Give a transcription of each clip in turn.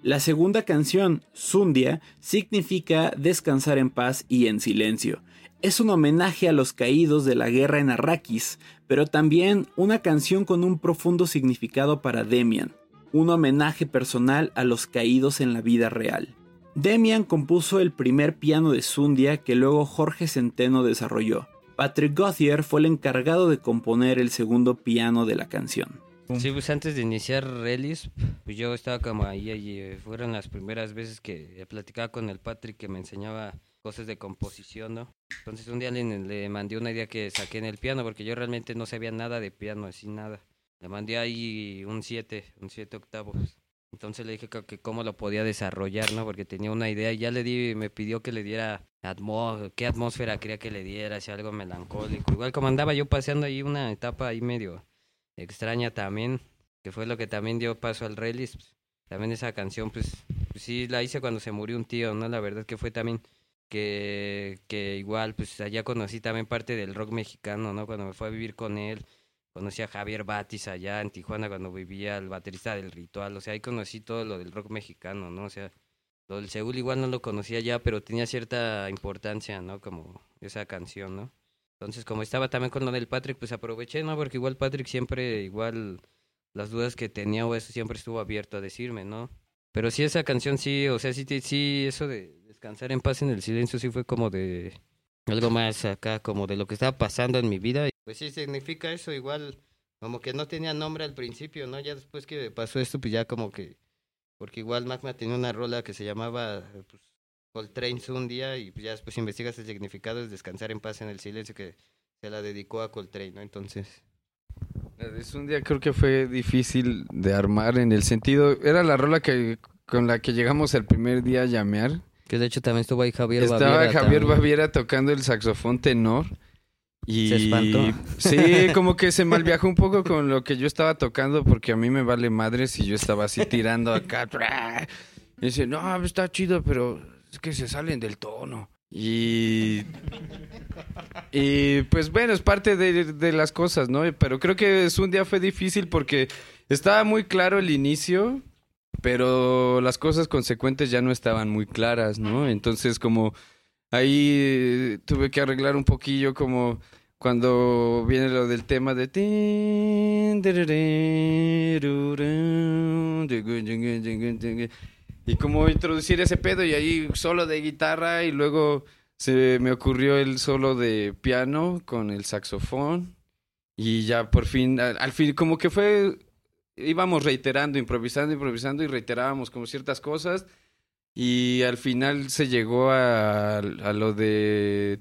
La segunda canción, Sundia, significa descansar en paz y en silencio. Es un homenaje a los caídos de la guerra en Arrakis, pero también una canción con un profundo significado para Demian, un homenaje personal a los caídos en la vida real. Demian compuso el primer piano de Sundia que luego Jorge Centeno desarrolló. Patrick Gauthier fue el encargado de componer el segundo piano de la canción. Sí, pues antes de iniciar Relis, pues yo estaba como ahí, fueron las primeras veces que platicaba con el Patrick que me enseñaba cosas de composición, ¿no? Entonces un día le mandé una idea que saqué en el piano, porque yo realmente no sabía nada de piano, así nada. Le mandé ahí un 7 octavos. Entonces le dije que cómo lo podía desarrollar, ¿no? Porque tenía una idea y ya me pidió que le diera qué atmósfera quería que le diera, si algo melancólico. Igual como andaba yo paseando ahí una etapa ahí medio extraña también, que fue lo que también dio paso al Relis. También esa canción, pues sí la hice cuando se murió un tío, ¿no? La verdad que fue también que igual, pues allá conocí también parte del rock mexicano, ¿no? Cuando me fui a vivir con él, conocí a Javier Batis allá en Tijuana cuando vivía, el baterista del Ritual, o sea, ahí conocí todo lo del rock mexicano, ¿no? O sea, lo del Seúl igual no lo conocía ya, pero tenía cierta importancia, ¿no? Como esa canción, ¿no? Entonces, como estaba también con lo del Patrick, pues aproveché, ¿no? Porque igual Patrick siempre, igual, las dudas que tenía o eso siempre estuvo abierto a decirme, ¿no? Pero sí, esa canción sí, o sea, sí, eso de descansar en paz en el silencio sí fue como de algo más acá, como de lo que estaba pasando en mi vida. Pues sí, significa eso, igual, como que no tenía nombre al principio, ¿no? Ya después que pasó esto, pues ya como que, porque igual Magma tenía una rola que se llamaba, pues, Coltrane un día, y pues ya después investigas el significado, es descansar en paz en el silencio, que se la dedicó a Coltrane, ¿no? Entonces... Es un día creo que fue difícil de armar en el sentido, era la rola con la que llegamos el primer día a llamear. Que de hecho también estuvo ahí Javier Estaba Baviera. Javier Baviera tocando el saxofón tenor. Y se espantó. Sí, como que se malviajó un poco con lo que yo estaba tocando, porque a mí me vale madres y yo estaba así tirando acá. Y dice, no, está chido, pero es que se salen del tono. Y pues bueno, es parte de las cosas, ¿no? Pero creo que un día fue difícil porque estaba muy claro el inicio, pero las cosas consecuentes ya no estaban muy claras, ¿no? Entonces como ahí tuve que arreglar un poquillo, como cuando viene lo del tema de... Y como introducir ese pedo y ahí solo de guitarra, y luego se me ocurrió el solo de piano con el saxofón, y ya por fin, al fin, como que fue, íbamos reiterando, improvisando y reiterábamos como ciertas cosas, y al final se llegó a lo de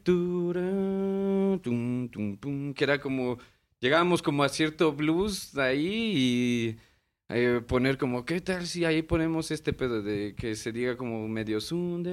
que era como, llegábamos como a cierto blues de ahí, y poner como, ¿qué tal si ahí ponemos este pedo de que se diga como medio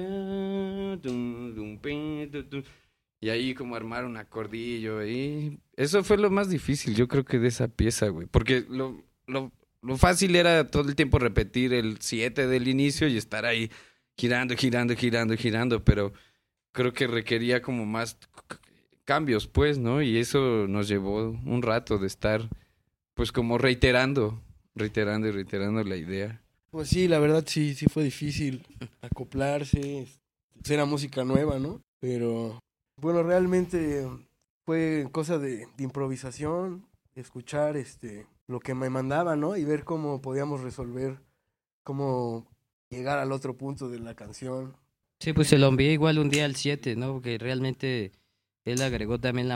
y ahí como armar un acordillo ahí? Eso fue lo más difícil, yo creo que de esa pieza, güey, porque lo fácil era todo el tiempo repetir el 7 del inicio y estar ahí girando, pero creo que requería como más cambios, pues, ¿no? Y eso nos llevó un rato de estar, pues, como reiterando la idea. Pues sí, la verdad sí fue difícil acoplarse, era música nueva, ¿no? Pero bueno, realmente fue cosa de improvisación, escuchar lo que me mandaba, ¿no? Y ver cómo podíamos resolver, cómo llegar al otro punto de la canción. Sí, pues se lo envié igual un día al 7, ¿no? Porque realmente él agregó también la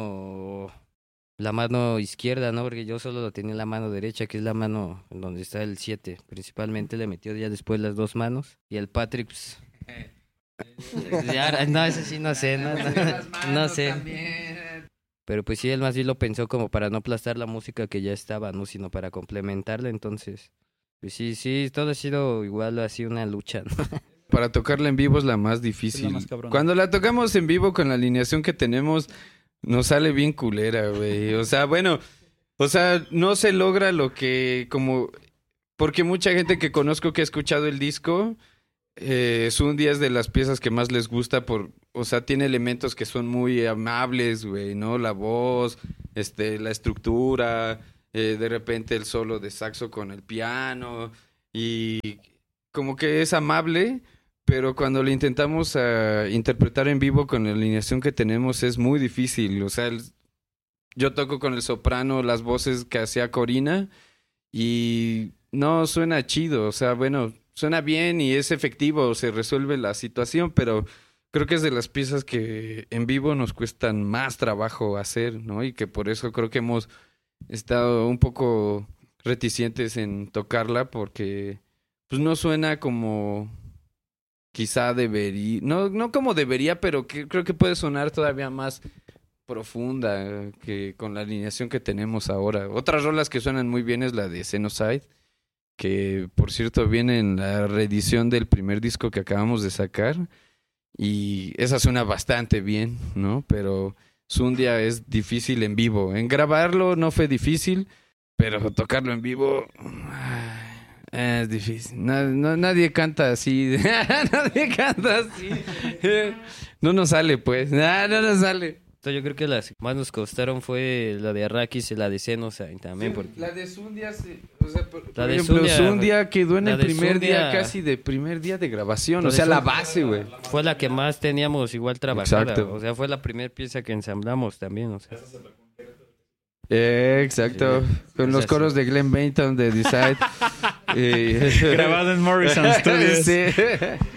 mano izquierda, ¿no? Porque yo solo lo tenía en la mano derecha, que es la mano en donde está el 7. Principalmente le metió ya después las dos manos. Y el Patrick, pues... ya, no, eso sí no sé, no sé. Pero pues sí, él más bien lo pensó como para no aplastar la música que ya estaba, ¿no? Sino para complementarla, entonces... Pues sí, todo ha sido igual así una lucha, ¿no? Para tocarla en vivo es la más difícil. La más Cuando la tocamos en vivo con la alineación que tenemos, nos sale bien culera, güey. O sea, bueno, no se logra lo que como... Porque mucha gente que conozco que ha escuchado el disco, un día es de las piezas que más les gusta o sea, tiene elementos que son muy amables, güey, ¿no? La voz, la estructura, de repente el solo de saxo con el piano, y como que es amable, pero cuando lo intentamos interpretar en vivo con la alineación que tenemos es muy difícil. O sea, yo toco con el soprano las voces que hacía Corina y no suena chido. O sea, bueno, suena bien y es efectivo, se resuelve la situación, pero creo que es de las piezas que en vivo nos cuestan más trabajo hacer, ¿no? Y que por eso creo que hemos estado un poco reticentes en tocarla porque pues no suena como quizá debería, no como debería, pero que creo que puede sonar todavía más profunda que con la alineación que tenemos ahora. Otras rolas que suenan muy bien es la de Xenocide, que por cierto viene en la reedición del primer disco que acabamos de sacar y esa suena bastante bien, ¿no? Pero Zundia es difícil en vivo. En grabarlo no fue difícil, pero tocarlo en vivo es difícil. Nadie canta así. Nadie canta así. No nos sale, pues. No nos sale. Yo creo que las que más nos costaron fue la de Arrakis y la de Xenocide también. Sí, porque la de Zundia, o sea, por La de ejemplo, Zundia- Zundia quedó en la el de primer día, Zundia- casi de primer día de grabación. La O de sea, la Zundia- base, güey. fue la que más teníamos igual trabajada. Exacto. O sea, fue la primera pieza que ensamblamos también. O sea. Exacto. Sí. Con O los sea, coros sí. de Glenn Benton de Decide. Grabado en Morrison Studios. Sí.